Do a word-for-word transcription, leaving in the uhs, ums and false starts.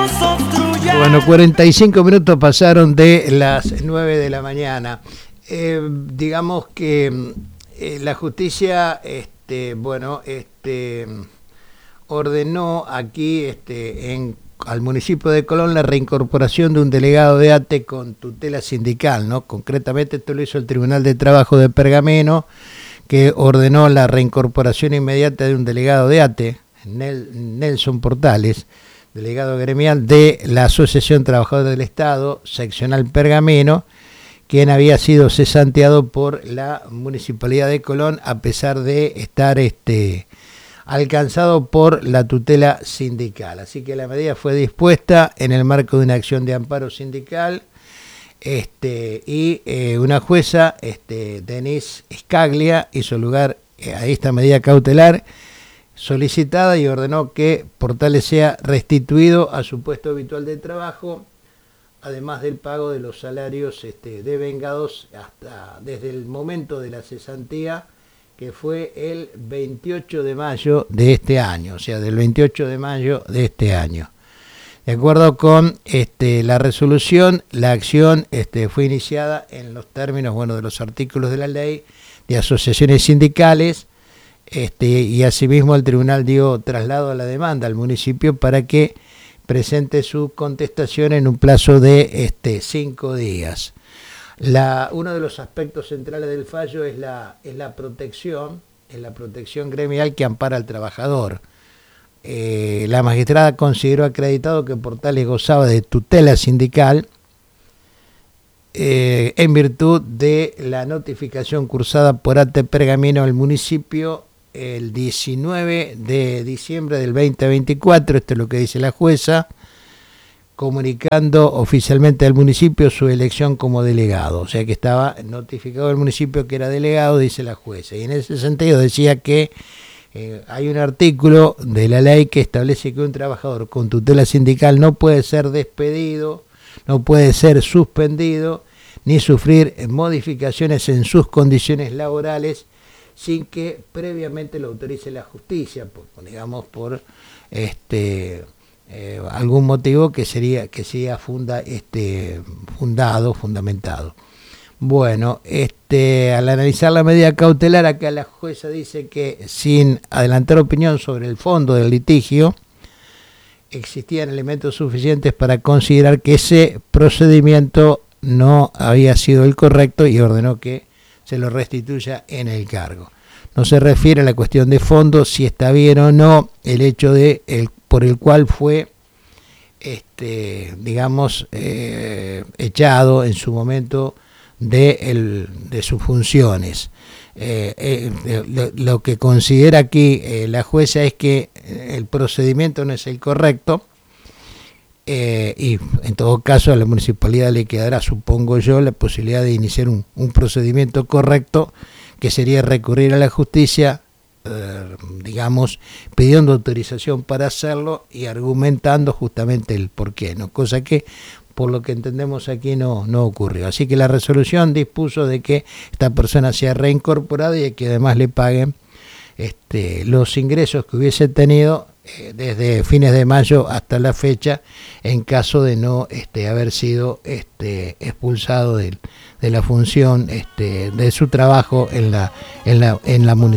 Bueno, cuarenta y cinco minutos pasaron de las nueve de la mañana. Eh, digamos que eh, la justicia, este, bueno, este, ordenó aquí, este, en al municipio de Colón la reincorporación de un delegado de ATE con tutela sindical, ¿no? Concretamente esto lo hizo el Tribunal de Trabajo de Pergamino, que ordenó la reincorporación inmediata de un delegado de ATE, Nelson Portales, delegado gremial de la Asociación Trabajadora del Estado, seccional Pergamino, quien había sido cesanteado por la Municipalidad de Colón a pesar de estar este, alcanzado por la tutela sindical. Así que la medida fue dispuesta en el marco de una acción de amparo sindical este, y eh, una jueza, este, Denise Scaglia, hizo lugar a esta medida cautelar solicitada y ordenó que Portales sea restituido a su puesto habitual de trabajo, además del pago de los salarios este, devengados hasta desde el momento de la cesantía, que fue el veintiocho de mayo de este año, o sea, del veintiocho de mayo de este año. De acuerdo con este, la resolución, la acción este, fue iniciada en los términos, bueno, de los artículos de la ley de asociaciones sindicales, este, y asimismo el tribunal dio traslado a la demanda al municipio para que presente su contestación en un plazo de este, cinco días. La, uno de los aspectos centrales del fallo es la, es la protección, es la protección gremial que ampara al trabajador. Eh, la magistrada consideró acreditado que Portales gozaba de tutela sindical eh, en virtud de la notificación cursada por ATE Pergamino al municipio el diecinueve de diciembre del veinte veinticuatro, esto es lo que dice la jueza, comunicando oficialmente al municipio su elección como delegado, o sea que estaba notificado el municipio que era delegado, dice la jueza, y en ese sentido decía que eh, hay un artículo de la ley que establece que un trabajador con tutela sindical no puede ser despedido, no puede ser suspendido, ni sufrir modificaciones en sus condiciones laborales sin que previamente lo autorice la justicia, por, digamos por este Eh, algún motivo que sería que sea funda, este, fundado, fundamentado. Bueno, este, al analizar la medida cautelar, acá la jueza dice que sin adelantar opinión sobre el fondo del litigio, existían elementos suficientes para considerar que ese procedimiento no había sido el correcto y ordenó que se lo restituya en el cargo. No se refiere a la cuestión de fondo, si está bien o no el hecho de el por el cual fue, este, digamos, eh, echado en su momento de, el, de sus funciones. Eh, eh, lo, lo que considera aquí eh, la jueza es que el procedimiento no es el correcto eh, y en todo caso a la municipalidad le quedará, supongo yo, la posibilidad de iniciar un, un procedimiento correcto, que sería recurrir a la justicia, Eh, digamos, pidiendo autorización para hacerlo y argumentando justamente el porqué, ¿no? Cosa que, por lo que entendemos aquí, no, no ocurrió. Así que la resolución dispuso de que esta persona sea reincorporada y que además le paguen este, los ingresos que hubiese tenido eh, desde fines de mayo hasta la fecha, en caso de no este, haber sido este, expulsado de, de la función este, de su trabajo en la, en la, en la municipalidad.